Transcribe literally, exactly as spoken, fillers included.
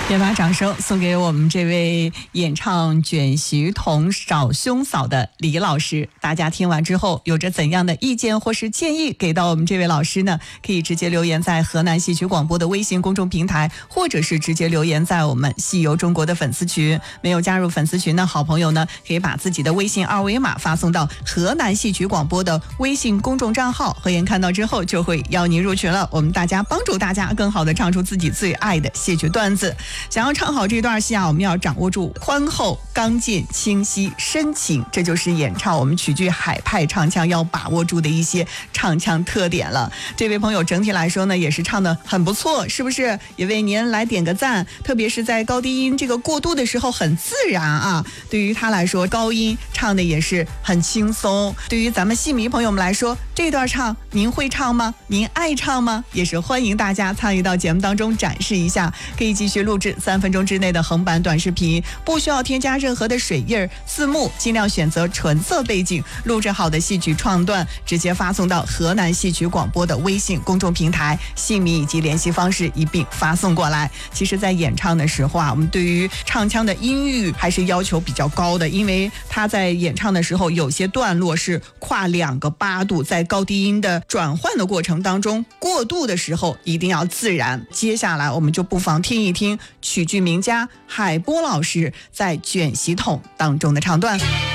别把掌声送给我们这位演唱卷席筒少兄嫂的李老师。大家听完之后有着怎样的意见或是建议给到我们这位老师呢？可以直接留言在河南戏曲广播的微信公众平台，或者是直接留言在我们戏游中国的粉丝群。没有加入粉丝群的好朋友呢，可以把自己的微信二维码发送到河南戏曲广播的微信公众账号，何言看到之后就会邀您入群了。我们大家帮助大家更好的唱出自己最爱的戏曲段子。想要唱好这段戏啊，我们要掌握住宽厚、刚健、清晰、深情，这就是演唱我们曲剧海派唱腔要把握住的一些唱腔特点了。这位朋友整体来说呢，也是唱得很不错，是不是？也为您来点个赞，特别是在高低音这个过渡的时候很自然啊。对于他来说，高音唱的也是很轻松。对于咱们戏迷朋友们来说，这段唱您会唱吗？您爱唱吗？也是欢迎大家参与到节目当中展示一下，可以继续录制三分钟之内的横版短视频，不需要添加任何的水印、字幕，尽量选择纯色背景，录制好的戏曲创段直接发送到河南戏曲广播的微信公众平台，戏迷以及联系方式一并发送过来。其实在演唱的时候啊，我们对于唱腔的音域还是要求比较高的，因为他在演唱的时候有些段落是跨两个八度，在高低音的转换的过程当中，过渡的时候一定要自然。接下来我们就不妨听一听曲剧名家海波老师在卷席筒当中的唱段。